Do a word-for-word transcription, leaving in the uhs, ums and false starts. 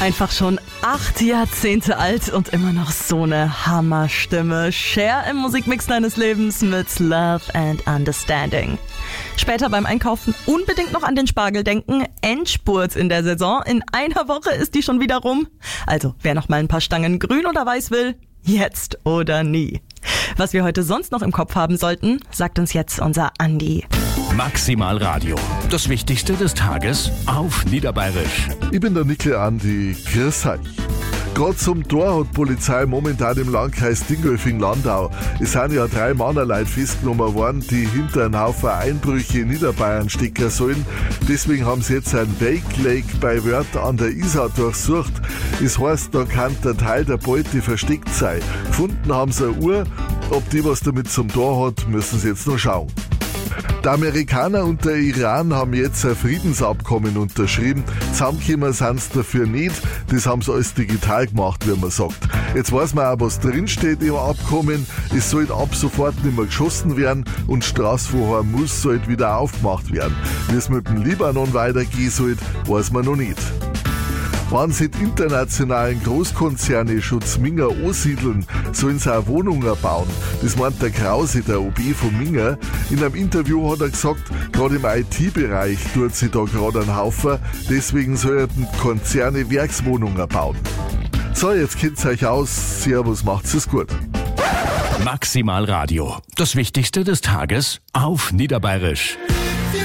Einfach schon acht Jahrzehnte alt und immer noch so eine Hammerstimme. Cher im Musikmix deines Lebens mit Love and Understanding. Später beim Einkaufen unbedingt noch an den Spargel denken. Endspurt in der Saison. In einer Woche ist die schon wieder rum. Also, wer noch mal ein paar Stangen grün oder weiß will, jetzt oder nie. Was wir heute sonst noch im Kopf haben sollten, sagt uns jetzt unser Andi. Maximal Radio. Das Wichtigste des Tages auf Niederbayerisch. Ich bin der Nickel Andi. Grüß euch. Gerade zum Tor hat die Polizei momentan im Landkreis Dingolfing-Landau. Es sind ja drei Männerleute festgenommen worden, die hinter einem Haufen Einbrüche in Niederbayern stecken sollen. Deswegen haben sie jetzt einen Wake Lake bei Wörth an der Isar durchsucht. Das heißt, da kann der Teil der Beute versteckt sein. Gefunden haben sie eine Uhr. Ob die was damit zum Tor hat, müssen sie jetzt noch schauen. Die Amerikaner und der Iran haben jetzt ein Friedensabkommen unterschrieben. Zusammengekommen sind sie dafür nicht. Das haben sie alles digital gemacht, wie man sagt. Jetzt weiß man auch, was drinsteht im Abkommen. Es soll ab sofort nicht mehr geschossen werden und die Straße von Hormuz soll wieder aufgemacht werden. Wie es mit dem Libanon weitergehen soll, weiß man noch nicht. Wenn sie die internationalen Großkonzerne schon zu Minger ansiedeln, sollen sie auch Wohnungen bauen. Das meint der Krause, der O B von Minger. In einem Interview hat er gesagt, gerade im I T-Bereich tut sie da gerade einen Haufen, deswegen sollten Konzerne Werkswohnungen bauen. So, jetzt kennt's euch aus. Servus, macht's es gut. Maximal Radio. Das Wichtigste des Tages auf Niederbayerisch.